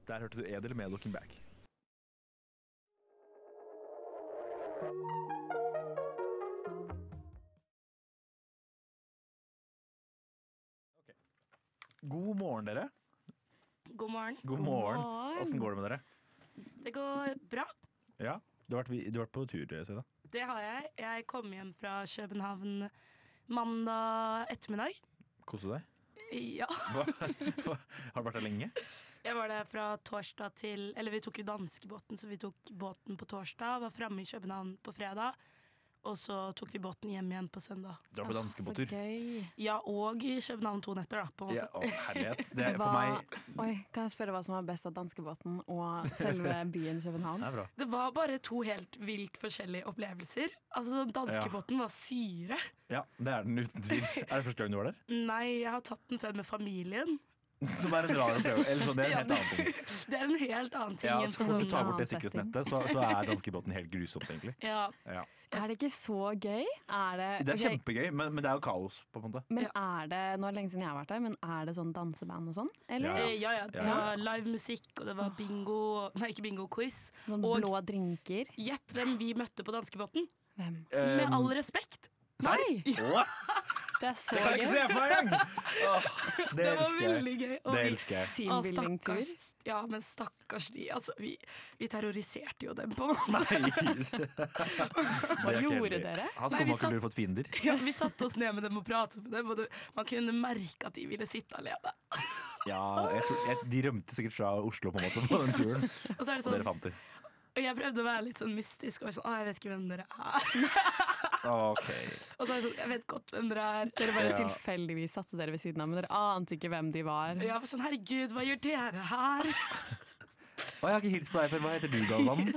Der hørte du Edel med Looking Back. Okay. God morgen, dere. God morgen. God morgen. Hvordan går det med dere? Det går bra. Ja, du har vært på tur, Seda. Det har jeg. Jeg kom hjem fra København mandag ettermiddag. Kose deg? Ja. Har du vært der lenge? Jeg var der fra torsdag til... Eller vi tok jo danskebåten, så vi tok båten på torsdag, var fremme i København på fredag, og så tok vi båten hjem igjen på søndag. Du var på danskebåttur? Så gøy. Ja, og i København 2 netter da, på en måte. Ja, herlighet. Det er for meg... Oi, kan jeg spørre hva som var best av danskebåten og selve byen København? Det er bra. Det var bare 2 helt vilt forskjellige opplevelser. Altså, danskebåten var syre. Ja, det er den uten tvil. Er det første gang du var der? Nei, jeg har tatt den før med familien. Som er en rar opplevelse. Eller så det er en helt annen ting. Det er en helt annen ting. Ja, enn så på fort du sånn- tar bort det annen setting. sikkerhetsnettet, så er danskebåten helt grusomt, egentlig. Ja. Ja. Er det ikke så gøy? Er det, Det er ok, kjempegøy, men det er jo kaos, på en måte. Men er det, nå er det lenge siden jeg har vært der, men er det sånn danseband og sånn? Eller? Ja. Ja, det var live musikk, og det var bingo. Nei, ikke bingo, quiz. Sånn Og blå drinker? gjett hvem vi møtte på danskebåten? Hvem? Med all respekt. Nei! What? Det er så Det kan jeg ikke gøy! se for meg engang! Det Det var elsker jeg. veldig gøy. Og Det vi- elsker jeg. Teambuilding-tur. stakkars, ja, men stakkars de. Altså, vi terroriserte jo dem på en måte. Hva gjorde dere? Han Nei, skulle vi ikke bli fått fiender. Ja, vi satte oss ned med dem og pratet med dem, og man kunne merke at de ville sitte alene. Ja, de rømte sikkert fra Oslo på en måte på den turen. Og så er det Og dere sånn, fant dem. og jeg prøvde å være litt sånn mystisk, og sånn, jeg vet ikke hvem dere er. Ok. Og så er det sånn, jeg vet godt hvem dere er. Dere bare Ja. tilfeldigvis satte dere ved siden av, men dere ante ikke hvem de var. Ja, for sånn, herregud, hva gjør dere her? Å, jeg har ikke hilst på deg før. Hva heter du, Galvan?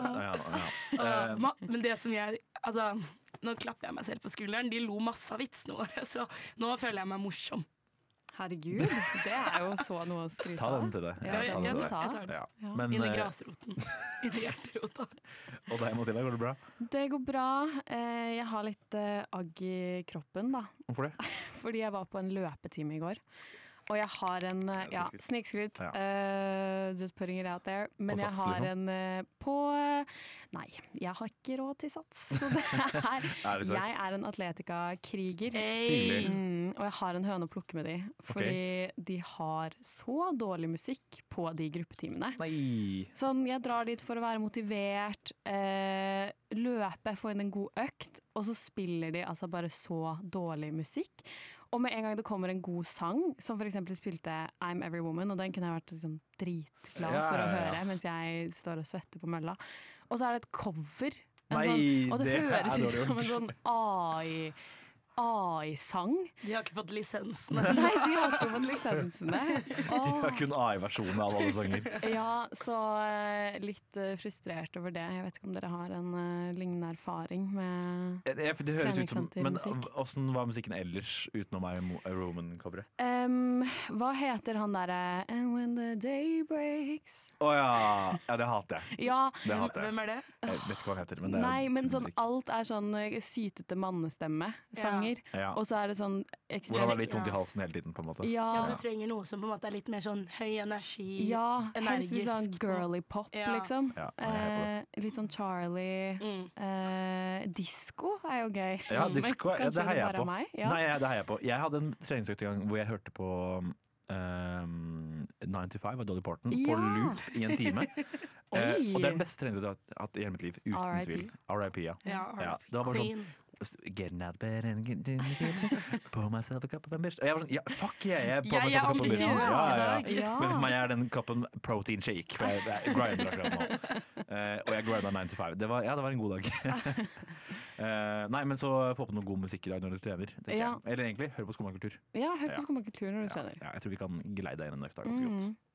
Ja. Men det som jeg, altså, nå klapper jeg meg selv på skulderen, de lo masse av vitsene våre, så nå føler jeg meg morsom. Herregud, det er jo så noe å skryte Ta av. den til deg. Ja, jeg ta den til tar- deg. jeg tar den. Ja. Ja. Men, Inni grasroten, inni hjerterota. og deg, Mathilda, går det bra? Det går bra. Jeg har litt agg i kroppen, da. Hvorfor det? Fordi jeg var på en løpetime i går. Og jeg har en snikskryt. Ja. Just putting it out there. Men På jeg sats, har liksom? en på Nei, jeg har ikke råd til sats. Så det er Ærlig sagt. Jeg er en atletikakriger. Hyggelig. Og jeg har en høne å plukke med de. Fordi de har så dårlig musikk på de gruppetimene. Nei. Sånn, jeg drar dit for å være motivert, løpe, få inn en god økt, og så spiller de altså bare så dårlig musikk. Og med en gang det kommer en god sang, som for eksempel spilte I'm Every Woman, og den kunne jeg vært liksom dritglad for å høre mens jeg står og svetter på mølla. Og så er det et cover. Nei, og det det er høres ut dårlig som en gjort. sånn AI-sang. De har ikke fått lisensene. Nei, de har ikke fått lisensene. De har kun AI-versjonen av alle sanger. Ja, så litt frustrert over det. Jeg vet ikke om dere har en lignende erfaring med Det høres ut som, men treningssentermusikk. hvordan var musikken ellers utenom Roman-coveret? Hva heter han derre And when the day breaks Ja, det hater jeg. Ja, Det hater jeg. Hvem er det? Jeg vet ikke hva han heter, men det er nei, men sånn musikk. alt er sånn sytete mannestemme-sanger. Ja. Og så er det sånn Hvor han ekstremt har litt vondt i halsen hele tiden, på en måte. Ja, Ja, du trenger noe som på en måte er litt mer sånn høy energi, ja, helst litt sånn energisk. girly pop, Ja. liksom. Ja, jeg er på Litt sånn Charlie. Disko er jo gøy. Ja, Men disco, ja, kanskje det heier jeg bare på. er meg? Ja. Nei, det heier jeg på. Jeg hadde en treningsøkt en gang hvor jeg hørte på 9 to 5 av Dolly Parton på Ja. loop i en time. Oi. Og det er den beste treningsøkta jeg har hatt i hele mitt liv, uten R.I.P. tvil. R.I.P. Ja. Ja, Det var bare sånn Queen. Getting out of bed and getting in the kitchen. Pour myself a cup of ambition. Og jeg var sånn, ja, fuck yeah, jeg Jeg pour er myself a cup of ambition. ambisiøs i dag. Ja. Men for meg er den kappen protein shake, for jeg grinder akkurat nå. Og jeg grinda 9 to 5. Det var en god dag. Nei, men så få på noe god musikk i dag når du trener. tenker Ja. jeg. Eller egentlig, hør på Skummakultur. Ja, hør på Ja. Skummakultur når du Ja, trener. ja, jeg tror vi kan gleide deg inn en økt dag ganske godt.